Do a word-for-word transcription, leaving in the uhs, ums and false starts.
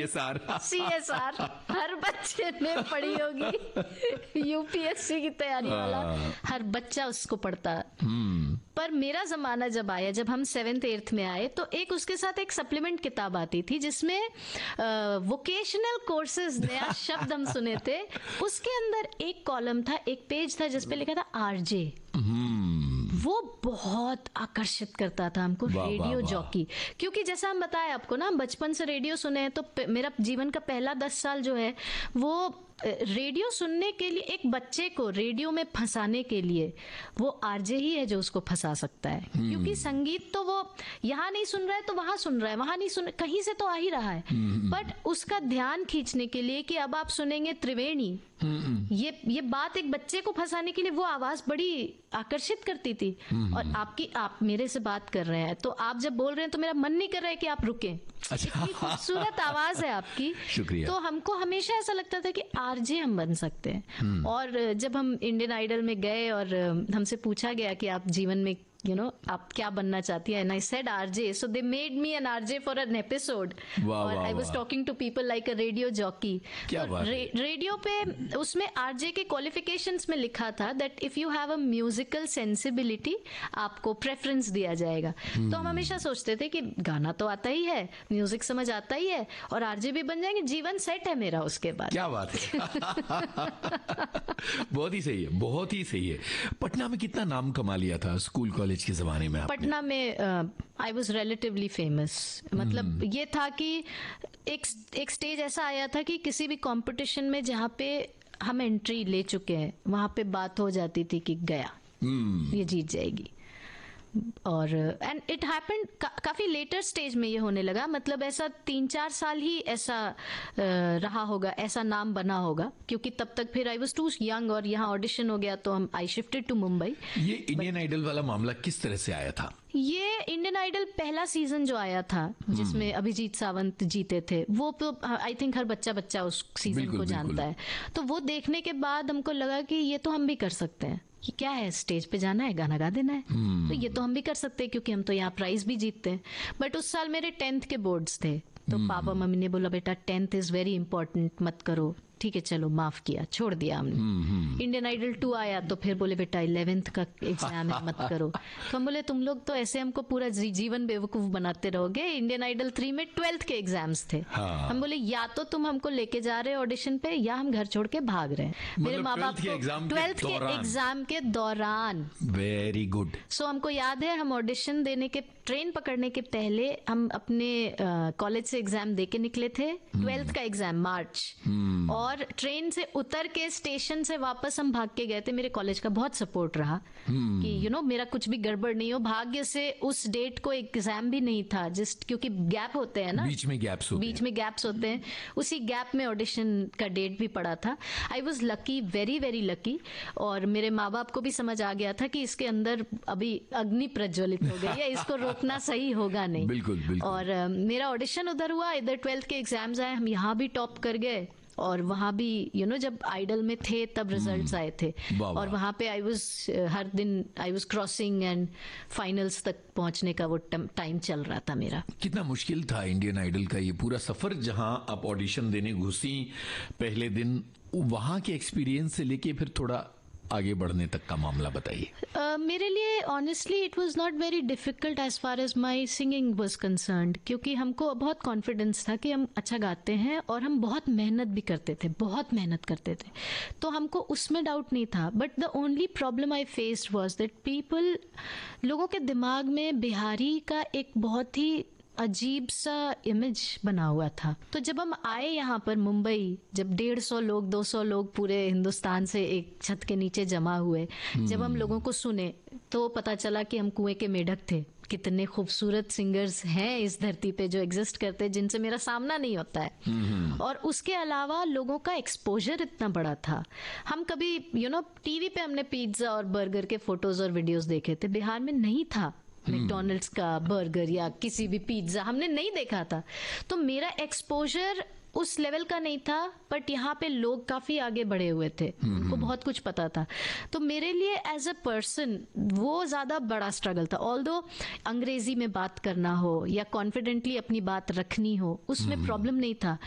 S R C S R हर बच्चे ने पढ़ी होगी, यू पी एस सी की तैयारी वाला हर बच्चा उसको पढ़ता। पर मेरा जमाना जब आया, जब हम सेवेंथ एट्थ में आए, तो एक उसके साथ एक सप्लीमेंट किताब आती थी जिसमें वोकेशनल कोर्सेज नया शब्द हम सुने थे। उसके अंदर एक कॉलम था, एक पेज था जिसपे लिखा था आरजे। वो बहुत आकर्षित करता था हमको, रेडियो जॉकी। क्योंकि जैसा हम बताए आपको ना, हम बचपन से रेडियो सुने हैं, तो मेरा जीवन का पहला दस साल जो है वो रेडियो सुनने के लिए, एक बच्चे को रेडियो में फंसाने के लिए वो आरजे ही है जो उसको फंसा सकता है। क्योंकि संगीत तो वो यहाँ नहीं सुन रहा है तो वहां सुन रहा है, वहां नहीं सुन, कहीं से तो आ ही रहा है। बट उसका ध्यान खींचने के लिए कि अब आप सुनेंगे त्रिवेणी, ये ये बात एक बच्चे को फंसाने के लिए वो आवाज बड़ी आकर्षित करती थी। और आपकी आप मेरे से बात कर रहे हैं तो आप जब बोल रहे हैं तो मेरा मन नहीं कर रहा है कि आप रुकें। अच्छा। इतनी खूबसूरत आवाज है आपकी, शुक्रिया। तो हमको हमेशा ऐसा लगता था कि आरजे हम बन सकते हैं। और जब हम इंडियन आइडल में गए और हमसे पूछा गया कि आप जीवन में you know आप क्या बनना चाहती है, and I said R J, so they made me an R J for an episode। और I was talking to people like a radio jockey। क्या तो बात है? रे, रेडियो पे उसमें R J के क्वालिफिकेशंस में लिखा था that if you have a musical sensibility आपको प्रेफरेंस दिया जाएगा। तो हम हमेशा सोचते थे कि गाना तो आता ही है, म्यूजिक समझ आता ही है, और R J भी बन जाएंगे, जीवन सेट है मेरा उसके बाद। क्या बात है। बहुत ही सही है, बहुत ही सही है। पटना में कितना नाम कमा लिया था स्कूल कॉलेज के जमाने में आपने? पटना में आई वॉज रिलेटिवली फेमस। मतलब ये था कि एक एक स्टेज ऐसा आया था कि किसी भी कंपटीशन में जहाँ पे हम एंट्री ले चुके हैं वहां पे बात हो जाती थी कि गया, hmm. ये जीत जाएगी। और एंड इट हैपेंड का, काफी लेटर स्टेज में ये होने लगा। मतलब ऐसा तीन चार साल ही ऐसा uh, रहा होगा, ऐसा नाम बना होगा, क्योंकि तब तक फिर आई वाज टू यंग और यहाँ ऑडिशन हो गया तो हम आई शिफ्टेड टू मुंबई। ये इंडियन आइडल वाला मामला किस तरह से आया था? ये इंडियन आइडल पहला सीजन जो आया था जिसमें अभिजीत सावंत जीते थे, वो तो आई थिंक हर बच्चा बच्चा उस सीजन को जानता है। तो वो देखने के बाद हमको लगा कि ये तो हम भी कर सकते हैं, कि क्या है, स्टेज पे जाना है, गाना गा देना है, तो ये तो हम भी कर सकते हैं, क्योंकि हम तो यहाँ प्राइज भी जीतते हैं। बट उस साल मेरे टेंथ के बोर्ड्स थे, तो पापा मम्मी ने बोला बेटा टेंथ इज वेरी इंपॉर्टेंट, मत करो। ठीक है चलो, माफ किया, छोड़ दिया हमने। इंडियन आइडल टू आया तो फिर बोले बेटा इलेवेंथ का एग्जाम है, मत करो। तो हम बोले तुम लोग तो ऐसे हमको पूरा जी, जीवन बेवकूफ बनाते रहोगे। इंडियन आइडल थ्री में ट्वेल्थ के एग्जाम्स थे। हाँ। हम बोले या तो तुम हमको लेके जा रहे हो ऑडिशन पे, या हम घर छोड़ के भाग रहे हैं। मेरे माँ बाप ट्वेल्थ के एग्जाम के दौरान। Very good. सो हमको याद है, हम ऑडिशन देने के, ट्रेन पकड़ने के पहले हम अपने कॉलेज से एग्जाम दे के निकले थे, ट्वेल्थ का एग्जाम मार्च। और ट्रेन से उतर के स्टेशन से वापस हम भाग के गए थे। मेरे कॉलेज का बहुत सपोर्ट रहा hmm. कि यू you नो know, मेरा कुछ भी गड़बड़ नहीं हो। भाग्य से उस डेट को एग्जाम भी नहीं था, जिस क्योंकि गैप होते हैं ना, बीच में गैप्स होते बीच में गैप्स होते हैं, उसी गैप में ऑडिशन का डेट भी पड़ा था। I was lucky, very very lucky. और मेरे माँ बाप को भी समझ आ गया था कि इसके अंदर अभी अग्नि प्रज्वलित हो गई है, इसको रोकना सही होगा नहीं। बिल्कुल, बिल्कुल। और uh, मेरा ऑडिशन उधर हुआ, इधर ट्वेल्थ के एग्जाम्स आए, हम यहाँ भी टॉप कर गए। और वहां भी यू you नो know, जब आइडल में थे तब रिजल्ट्स आए थे, और वहां पे आई वाज हर दिन I was crossing and finals तक पहुंचने का वो टाइम चल रहा था मेरा। कितना मुश्किल था इंडियन आइडल का ये पूरा सफर, जहां आप ऑडिशन देने घुसी पहले दिन, वहां के एक्सपीरियंस से लेके फिर थोड़ा आगे बढ़ने तक का मामला बताइए। uh, मेरे लिए honestly it was not very difficult as far as my singing was concerned, क्योंकि हमको बहुत कॉन्फिडेंस था कि हम अच्छा गाते हैं, और हम बहुत मेहनत भी करते थे, बहुत मेहनत करते थे, तो हमको उसमें डाउट नहीं था। But the only problem I faced was that people, लोगों के दिमाग में बिहारी का एक बहुत ही अजीब सा इमेज बना हुआ था। तो जब हम आए यहाँ पर मुंबई, जब डेढ़ सौ लोग, दो सौ लोग पूरे हिंदुस्तान से एक छत के नीचे जमा हुए, जब हम लोगों को सुने तो पता चला कि हम कुएं के मेढक थे। कितने खूबसूरत सिंगर्स हैं इस धरती पे जो एग्जिस्ट करते हैं, जिनसे मेरा सामना नहीं होता है। और उसके अलावा लोगों का एक्सपोजर इतना बड़ा था। हम कभी यू नो टीवी पे हमने पिज्जा और बर्गर के फोटोज और वीडियोस देखे थे, बिहार में नहीं था मैकडॉनल्ड्स का बर्गर या किसी भी पिज्जा हमने नहीं देखा था। तो मेरा एक्सपोजर उस लेवल का नहीं था, बट यहाँ पे लोग काफी आगे बढ़े हुए थे, उनको बहुत कुछ पता था। तो मेरे लिए एज अ पर्सन वो ज्यादा बड़ा स्ट्रगल था। ऑल्दो अंग्रेजी में बात करना हो या कॉन्फिडेंटली अपनी बात रखनी हो, उसमें प्रॉब्लम नहीं था।